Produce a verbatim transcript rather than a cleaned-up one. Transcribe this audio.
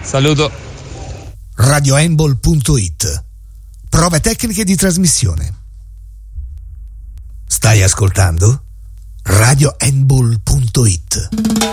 Saluto. radio handball punto it. Prove tecniche di trasmissione. Stai ascoltando radio handball punto it.